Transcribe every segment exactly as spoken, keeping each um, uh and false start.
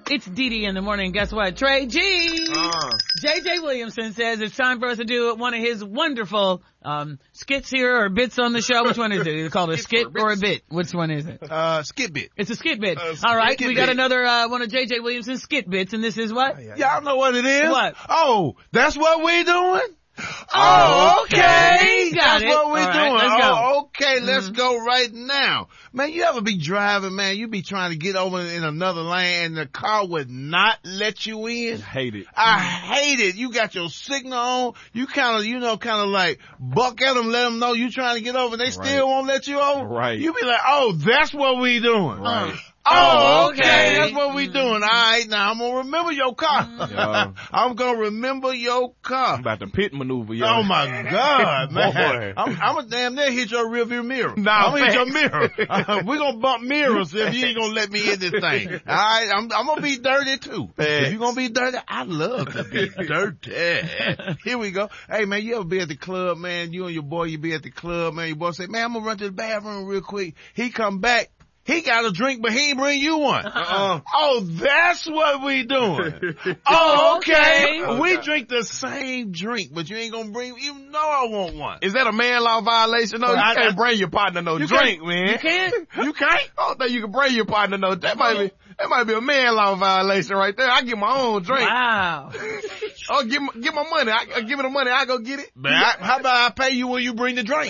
It's Dee Dee in the morning. Guess what? Trey G. Uh. J J Williamson says it's time for us to do one of his wonderful um skits here or bits on the show. Which one is it? Is it called a skit or a bit? Which one is it? Uh, skit bit. It's a skit bit. Uh, All right, skit we got bit. another uh one of J J Williamson's skit bits, and this is what? Y'all know what it is? What? Oh, that's what we doing? Oh, okay. Got That's it. what we're All right, doing. let's go. Oh, okay. Let's Mhm. go right now. Man, you ever be driving, man, you be trying to get over in another lane and the car would not let you in? Hate it. I hate it. You got your signal on. You kind of, you know, kind of like buck at them, let them know you trying to get over. They Right. still won't let you over. Right. You be like, oh, that's what we doing. Right. Oh, Oh, okay. okay. That's what we doing. All right. Now I'm going to remember your car. Yeah. I'm going to remember your car. I'm about to pit maneuver, yo. Oh my God, man. Boy. I'm, I'm a damn near hit your rear view mirror. Nah, I'm gonna hit your facts. mirror. Uh, we're gonna bump mirrors if you ain't gonna let me in this thing. All right. I'm, I'm gonna be dirty too. If you gonna be dirty, I love to be dirty. Here we go. Hey man, you ever be at the club, man? You and your boy, you be at the club, man. Your boy say, man, I'm gonna run to the bathroom real quick. He come back. He got a drink, but he ain't bring you one. Uh-uh. Oh, that's what we doing. Oh, okay. Okay. We drink the same drink, but you ain't gonna bring, you know I want one. Is that a man law violation? No, you I- can't I- bring your partner no You drink, can't- man. You can't? You can't? I don't think you can bring your partner no. That might be that might be a man law violation right there. I get my own drink. Wow. Oh, give my, give my money. I, I give me the money. I go get it. Man, I, how about I pay you when you bring the drink?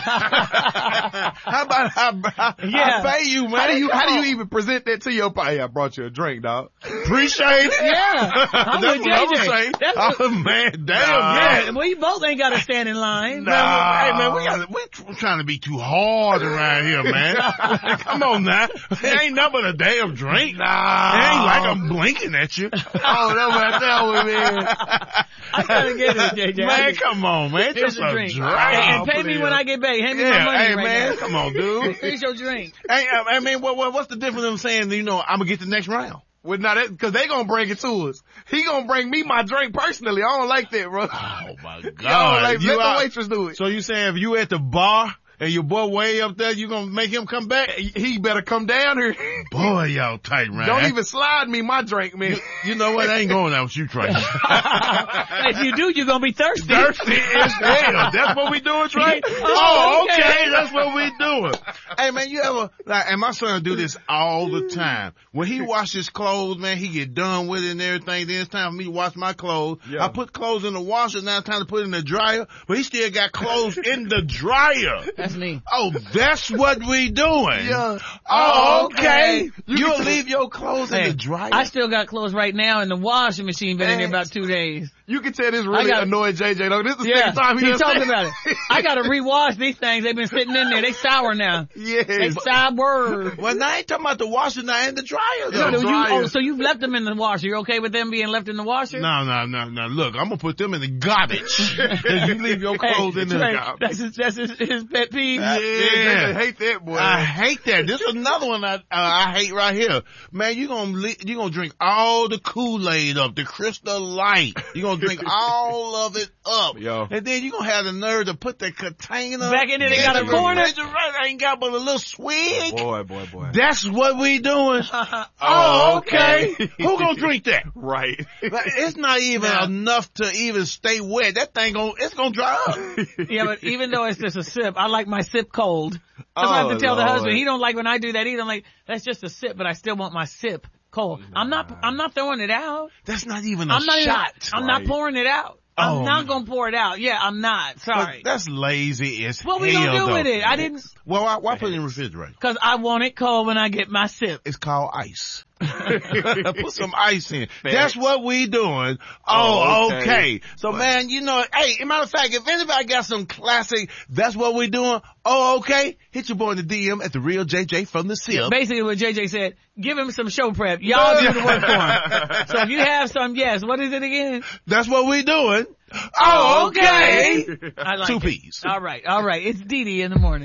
How about I, I, Yeah. I pay you, man? How do you Come how do on. you even present that to your partner? Hey, I brought you a drink, dog. Appreciate it. Yeah. I'm That's with what I'm J J. saying. That's Oh man, damn, Nah. man. Yeah, well, you both ain't got to stand in line. Nah. Hey man, we got we tr- trying to be too hard around here, man. Come on now, it ain't nothing but a damn drink. Nah. It ain't like I'm blinking at you. Oh, that's what I tell you, man. I gotta get it, J J. I Man, get- come on, man. Here's Just a a drink. drink. And, and I'll pay put me it when up. I get paid. Hand me my Yeah, money hey right man, now. come on, dude. Here's your drink. Hey, I I mean, what, what, what's the difference in saying, you know, I'm gonna get the next round? Well, now that, cause they gonna bring it to us. He gonna bring me my drink personally. I don't like that, bro. Oh my God. I don't like, You let the out- waitress do it. So you saying if you at the bar and your boy way up there, you gonna make him come back? He better come down here. Boy, y'all tight, man. Don't even slide me my drink, man. You know what? I ain't going out with you, Trey. If you do, you're gonna be thirsty. Thirsty as hell. That's what we doing, Trey? Oh, okay. That's what we doing. Hey, man, you ever, like, and my son do this all the time. When he washes clothes, man, he get done with it and everything. Then it's time for me to wash my clothes. Yeah. I put clothes in the washer. Now it's time to put it in the dryer. But he still got clothes in the dryer. That's me. Oh, that's what we doing. Yeah. Oh, okay. okay. You You'll leave your clothes in Hey, the dryer? I still got clothes right now in the washing machine. Been in there about two days. You can tell this really I got- annoyed J J though. This is the Yeah, second time he, he done talked said- about it. I gotta rewash these things. They've been sitting in there. They sour now. Yeah. They sour. Well, now I ain't talking about the washer, now in the dryer. So, though. you, dryer. oh, so you've left them in the washer. You're okay with them being left in the washer? No, no, no, no. Look, I'm gonna put them in the garbage. you leave your clothes Hey, in the Trey, garbage. That's his, that's his, his pet peeve. Yeah. Yeah, J J hate that, boy. I hate that. This is another one I uh, I hate right here. Man, you gonna li- you gonna drink all the Kool-Aid up, the Crystal Light. You gonna drink all of it up, Yo. and then you gonna have the nerve to put the container Back in there, they got a the corner? refrigerator. I ain't got but a little swig. boy, boy, boy. That's what we doing. Uh, Oh, okay. Who gonna drink that? Right. But it's not even Nah. enough to even stay wet. That thing gon' it's gonna dry up. yeah, but even though it's just a sip, I like my sip cold. That's what I have Oh, to tell the Lord. husband. He don't like when I do that. He don't like, that's just a sip, but I still want my sip cold. I'm not, I'm not throwing it out. That's not even a I'm not even, shot. I'm Right. not pouring it out. I'm Oh, not man. gonna pour it out. Yeah, I'm not. But Sorry. that's lazy as What we hell, gonna do though. with it? I didn't, Well, why, why put it in the refrigerator? cause I want it cold when I get my sip. It's called ice. Put some ice in. That's what we doing. Oh, Oh, okay. okay. So, man, you know, hey, as a matter of fact, if anybody got some classic, that's what we doing. Oh, okay. Hit your boy in the D M at the real J J from the S I P. Basically what J J said, give him some show prep. Y'all do the work for him. So if you have some, yes, what is it again? That's what we doing. Oh, okay. I like Two it. P's. All right, all right. It's Dee Dee in the morning.